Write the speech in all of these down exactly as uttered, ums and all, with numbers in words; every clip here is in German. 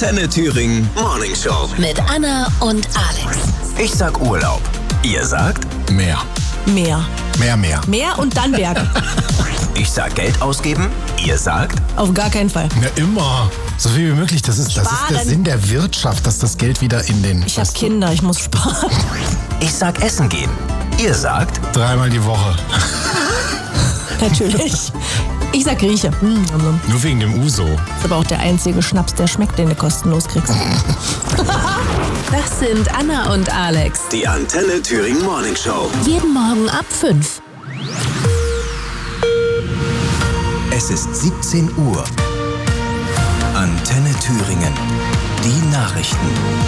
Antenne Thüringen Morning Show. Mit Anna und Alex. Ich sag Urlaub. Ihr sagt Mehr. Mehr. Mehr, mehr. Mehr und dann Berg. Ich sag Geld ausgeben. Ihr sagt Auf gar keinen Fall. Ja, immer. So viel wie möglich. Das ist, das ist der Sparen. Sinn der Wirtschaft, dass das Geld wieder in den... Ich habe Kinder, ich muss sparen. ich sag Essen gehen. Ihr sagt Dreimal die Woche. Natürlich. Ich sag Grieche. Hm, Nur wegen dem Uso. ist aber auch der einzige Schnaps, der schmeckt, den du kostenlos kriegst. Das sind Anna und Alex. die Antenne Thüringen Morning Show. Jeden Morgen ab fünf. Es ist siebzehn Uhr. Antenne Thüringen. Die Nachrichten.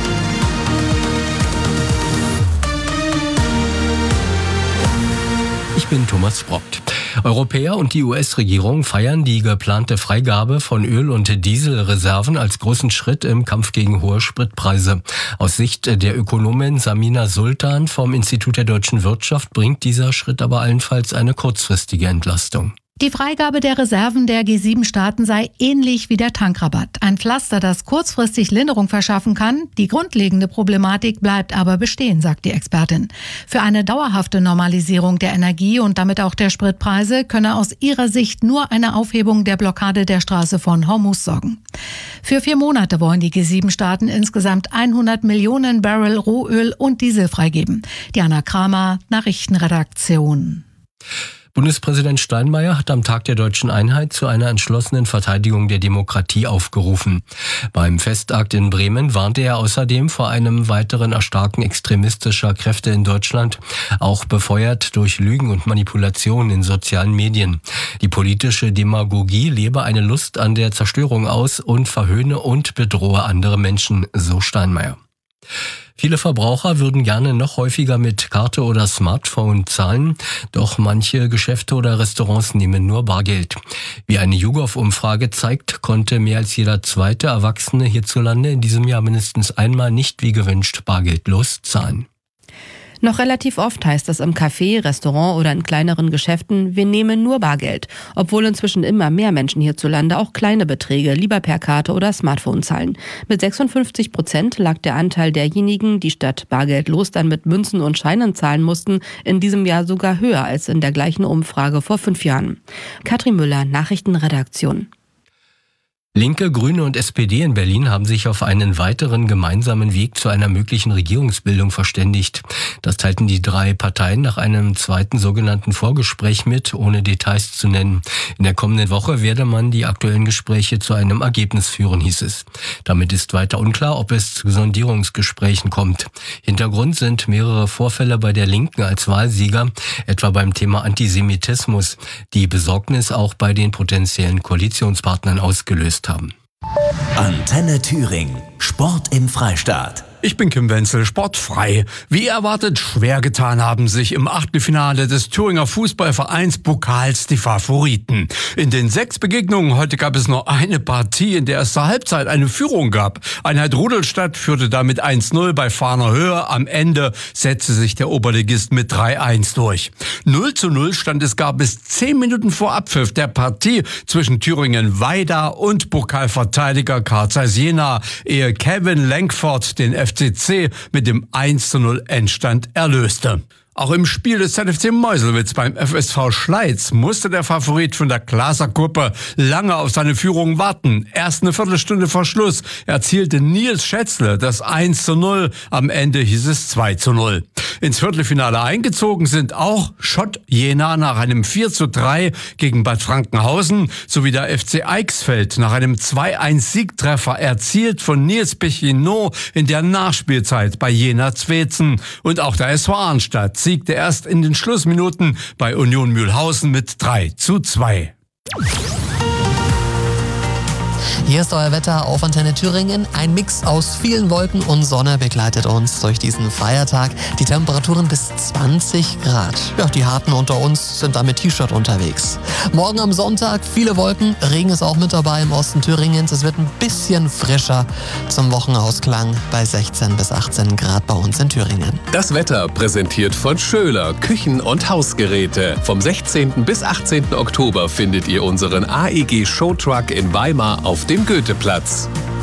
Ich bin Thomas Brockt. Europäer und die U S-Regierung feiern die geplante Freigabe von Öl- und Dieselreserven als großen Schritt im Kampf gegen hohe Spritpreise. Aus Sicht der Ökonomin Samina Sultan vom Institut der deutschen Wirtschaft bringt dieser Schritt aber allenfalls eine kurzfristige Entlastung. Die Freigabe der Reserven der G sieben Staaten sei ähnlich wie der Tankrabatt. Ein Pflaster, das kurzfristig Linderung verschaffen kann. Die grundlegende Problematik bleibt aber bestehen, sagt die Expertin. Für eine dauerhafte Normalisierung der Energie und damit auch der Spritpreise könne aus ihrer Sicht nur eine Aufhebung der Blockade der Straße von Hormuz sorgen. Für vier Monate wollen die G sieben Staaten insgesamt hundert Millionen Barrel Rohöl und Diesel freigeben. Diana Kramer, Nachrichtenredaktion. Bundespräsident Steinmeier hat am Tag der Deutschen Einheit zu einer entschlossenen Verteidigung der Demokratie aufgerufen. Beim Festakt in Bremen warnte er außerdem vor einem weiteren Erstarken extremistischer Kräfte in Deutschland, auch befeuert durch Lügen und Manipulationen in sozialen Medien. Die politische Demagogie lebe eine Lust an der Zerstörung aus und verhöhne und bedrohe andere Menschen, so Steinmeier. Viele Verbraucher würden gerne noch häufiger mit Karte oder Smartphone zahlen, doch manche Geschäfte oder Restaurants nehmen nur Bargeld. Wie eine YouGov-Umfrage zeigt, konnte mehr als jeder zweite Erwachsene hierzulande in diesem Jahr mindestens einmal nicht wie gewünscht bargeldlos zahlen. Noch relativ oft heißt es im Café, Restaurant oder in kleineren Geschäften, wir nehmen nur Bargeld. Obwohl inzwischen immer mehr Menschen hierzulande auch kleine Beträge lieber per Karte oder Smartphone zahlen. Mit sechsundfünfzig Prozent lag der Anteil derjenigen, die statt bargeldlos dann mit Münzen und Scheinen zahlen mussten, in diesem Jahr sogar höher als in der gleichen Umfrage vor fünf Jahren. Katrin Müller, Nachrichtenredaktion. Linke, Grüne und S P D in Berlin haben sich auf einen weiteren gemeinsamen Weg zu einer möglichen Regierungsbildung verständigt. Das teilten die drei Parteien nach einem zweiten sogenannten Vorgespräch mit, ohne Details zu nennen. In der kommenden Woche werde man die aktuellen Gespräche zu einem Ergebnis führen, hieß es. Damit ist weiter unklar, ob es zu Sondierungsgesprächen kommt. Hintergrund sind mehrere Vorfälle bei der Linken als Wahlsieger, etwa beim Thema Antisemitismus, die Besorgnis auch bei den potenziellen Koalitionspartnern ausgelöst haben. Antenne Thüringen. Sport im Freistaat. Ich bin Kim Wenzel, sportfrei. Wie erwartet, schwer getan haben sich im Achtelfinale des Thüringer Fußballvereins-Pokals die Favoriten. In den sechs Begegnungen heute gab es nur eine Partie, in der es zur Halbzeit eine Führung gab. Einheit Rudolstadt führte damit eins null bei Fahner Höhe. Am Ende setzte sich der Oberligist mit drei eins durch. null zu null stand es gar bis zehn Minuten vor Abpfiff der Partie zwischen Thüringen-Weida und Pokalverteidiger Carl Zeiss Jena, ehe Kevin Lenkford den F C C mit dem eins zu null Endstand erlöste. Auch im Spiel des Z F C Meuselwitz beim F S V Schleiz musste der Favorit von der Glaser-Gruppe lange auf seine Führung warten. Erst eine Viertelstunde vor Schluss erzielte Nils Schätzle das eins zu null. Am Ende hieß es zwei zu null. Ins Viertelfinale eingezogen sind auch Schott Jena nach einem vier zu drei gegen Bad Frankenhausen sowie der F C Eichsfeld nach einem zwei eins Siegtreffer erzielt von Nils Pechinot in der Nachspielzeit bei Jena Zwetzen. Und auch der S V Arnstadt siegte erst in den Schlussminuten bei Union Mühlhausen mit drei zu zwei. Hier ist euer Wetter auf Antenne Thüringen. Ein Mix aus vielen Wolken und Sonne begleitet uns durch diesen Feiertag. Die Temperaturen bis zwanzig Grad. Ja, die Harten unter uns sind da mit T-Shirt unterwegs. Morgen am Sonntag viele Wolken. Regen ist auch mit dabei im Osten Thüringens. Es wird ein bisschen frischer zum Wochenausklang bei sechzehn bis achtzehn Grad bei uns in Thüringen. Das Wetter präsentiert von Schöler Küchen- und Hausgeräte. Vom sechzehnten bis achtzehnten Oktober findet ihr unseren A E G Showtruck in Weimar auf dem Goetheplatz.